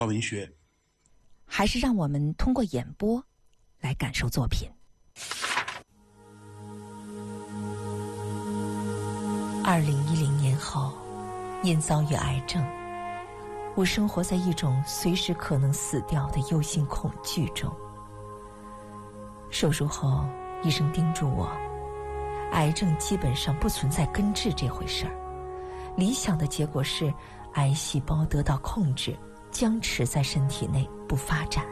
文学， 还是让我们通过演播来感受作品。2010年后，因遭遇癌症，我生活在一种随时可能死掉的忧心恐惧中。手术后，医生叮嘱我，癌症基本上不存在根治这回事儿，理想的结果是癌细胞得到控制，僵持在身体内不发展。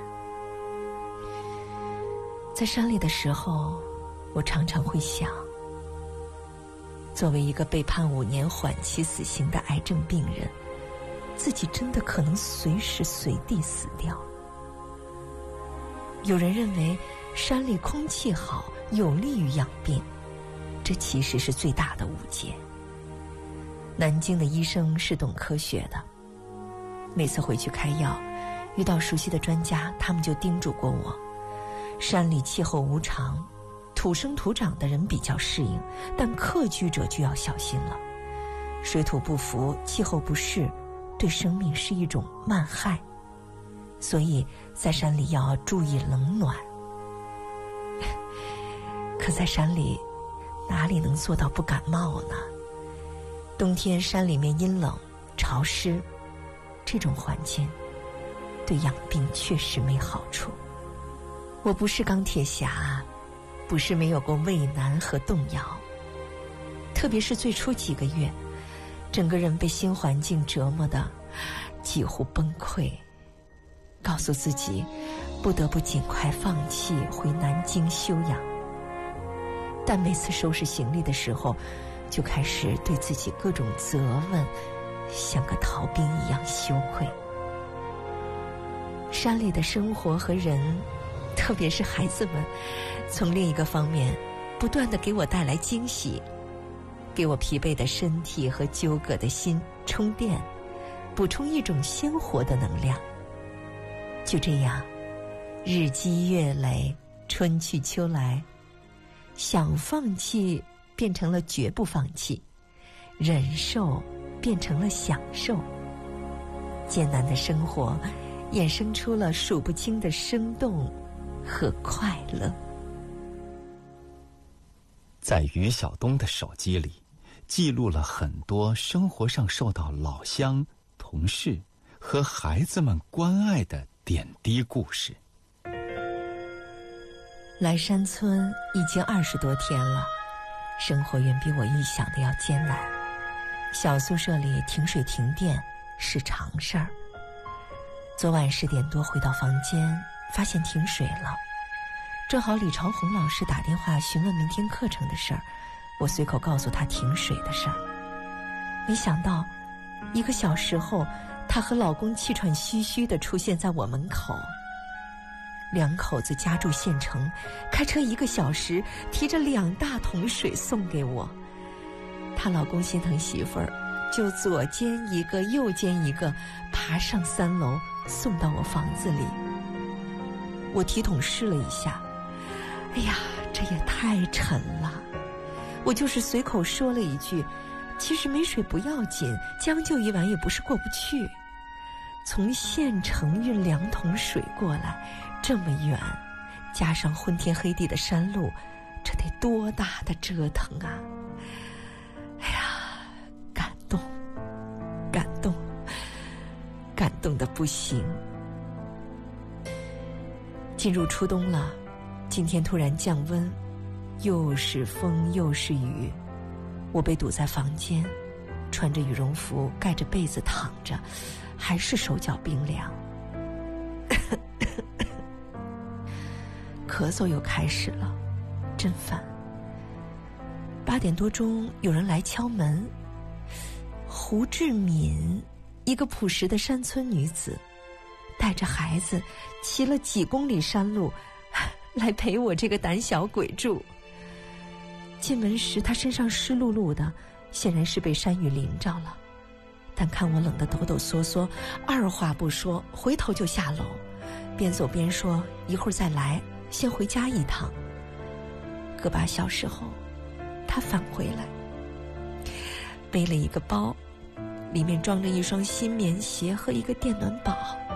在山里的时候，我常常会想，作为一个被判5年缓期死刑的癌症病人，自己真的可能随时随地死掉。有人认为山里空气好，有利于养病，这其实是最大的误解。南京的医生是懂科学的，每次回去开药，遇到熟悉的专家，他们就叮嘱过我，山里气候无常，土生土长的人比较适应，但客居者就要小心了。水土不服，气候不适，对生命是一种慢害，所以在山里要注意冷暖。可在山里哪里能做到不感冒呢？冬天山里面阴冷潮湿，这种环境对养病确实没好处。我不是钢铁侠，不是没有过畏难和动摇，特别是最初几个月，整个人被新环境折磨得几乎崩溃，告诉自己不得不尽快放弃回南京休养。但每次收拾行李的时候，就开始对自己各种责问，像个逃兵一样羞愧。山里的生活和人，特别是孩子们，从另一个方面不断地给我带来惊喜，给我疲惫的身体和纠葛的心充电，补充一种鲜活的能量。就这样，日积月累，春去秋来，想放弃变成了绝不放弃，忍受变成了享受，艰难的生活衍生出了数不清的生动和快乐。 在于晓东的手机里，记录了很多生活上受到老乡、同事和孩子们关爱的点滴故事。 来山村已经20多天了，生活远比我预想的要艰难。小宿舍里停水停电是常事儿。昨晚10点多回到房间，发现停水了。正好李朝红老师打电话询问明天课程的事儿，我随口告诉他停水的事儿。没想到1个小时后，她和老公气喘吁吁地出现在我门口。2口子家住县城，开车1个小时，提着2大桶水送给我。她老公心疼媳妇儿，就左肩1个右肩1个爬上3楼送到我房子里。我提桶试了一下，哎呀，这也太沉了。我就是随口说了一句，其实没水不要紧，将就一晚也不是过不去。从县城运2桶水过来，这么远，加上昏天黑地的山路，这得多大的折腾啊！哎呀，感动，感动，感动得不行。进入初冬了，今天突然降温，又是风又是雨，我被堵在房间，穿着羽绒服盖着被子躺着，还是手脚冰凉。咳嗽又开始了，真烦。8点多钟有人来敲门，胡志敏，一个朴实的山村女子，带着孩子骑了几公里山路来陪我这个胆小鬼住。进门时她身上湿漉漉的，显然是被山雨淋着了，但看我冷得抖抖嗦嗦，二话不说回头就下楼，边走边说一会儿再来，先回家一趟。个把小时后他返回来，背了一个包，里面装着一双新棉鞋和一个电暖宝。